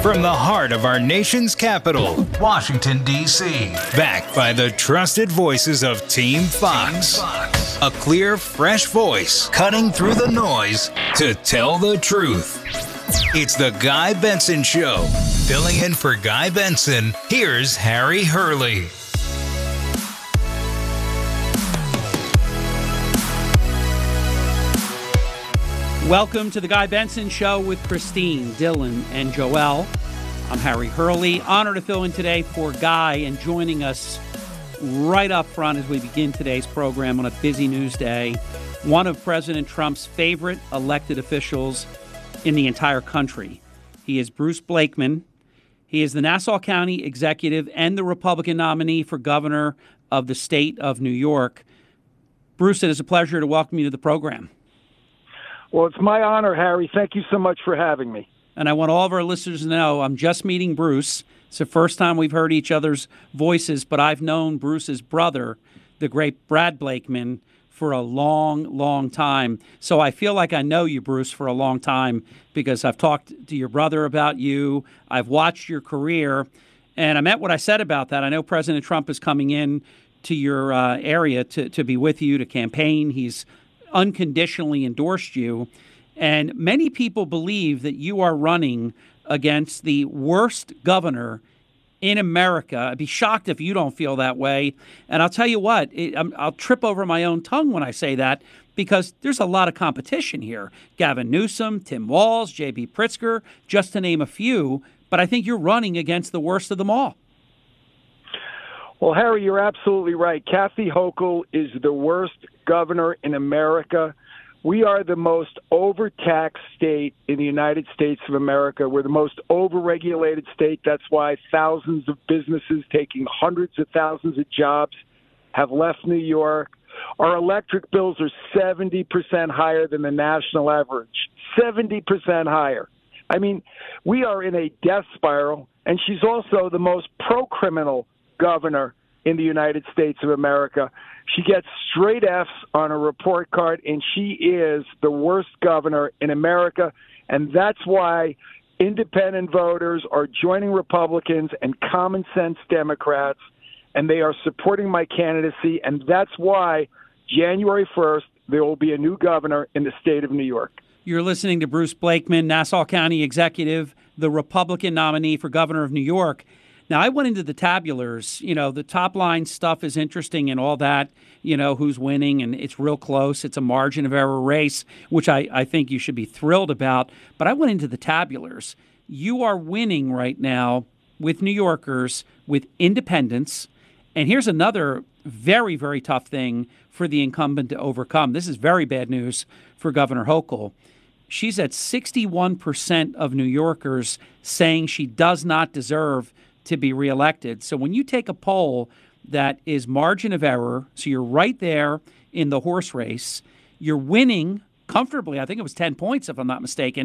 From the heart of our nation's capital, Washington, D.C. Backed by the trusted voices of Team Fox. A clear, fresh voice cutting through the noise to tell the truth. It's the Guy Benson Show. Filling in for Guy Benson, here's Harry Hurley. Welcome to the Guy Benson Show with Christine, Dylan, and Joelle. I'm Harry Hurley. Honored to fill in today for Guy, and joining us right up front as we begin today's program on a busy news day, one of President Trump's favorite elected officials in the entire country. He is Bruce Blakeman. He is the Nassau County executive and the Republican nominee for governor of the state of New York. Bruce, it is a pleasure to welcome you to the program. Well, it's my honor, Harry. Thank you so much for having me. And I want all of our listeners to know I'm just meeting Bruce. It's the first time we've heard each other's voices, but I've known Bruce's brother, the great Brad Blakeman, for a long, long time. So I feel like I know you, Bruce, for a long time because I've talked to your brother about you. I've watched your career, and I meant what I said about that. I know President Trump is coming in to your area to be with you, to campaign. He's unconditionally endorsed you, and many people believe that you are running against the worst governor in America. I'd be shocked if you don't feel that way. And I'll tell you what, I'll trip over my own tongue when I say that because there's a lot of competition here. Gavin Newsom, Tim Walz, J.B. Pritzker, just to name a few. But I think you're running against the worst of them all. Well, Harry, you're absolutely right. Kathy Hochul is the worst governor in America. We are the most overtaxed state in the United States of America. We're the most overregulated state. That's why thousands of businesses taking hundreds of thousands of jobs have left New York. Our electric bills are 70% higher than the national average. 70% higher. I mean, we are in a death spiral, and she's also the most pro-criminal governor in the United States of America. She gets straight F's on a report card, and she is the worst governor in America. And that's why independent voters are joining Republicans and common sense Democrats, and they are supporting my candidacy. And that's why January 1st, there will be a new governor in the state of New York. You're listening to Bruce Blakeman, Nassau County executive, the Republican nominee for governor of New York. Now, I went into the tabulars. You know, the top line stuff is interesting and all that, you know, who's winning, and it's real close. It's a margin of error race, which I think you should be thrilled about. But I went into the tabulars. You are winning right now with New Yorkers, with independents. And here's another very, very tough thing for the incumbent to overcome. This is very bad news for Governor Hochul. She's at 61% of New Yorkers saying she does not deserve to be reelected. So when you take a poll that is margin of error, so you're right there in the horse race, you're winning comfortably. I think it was 10 points, if I'm not mistaken.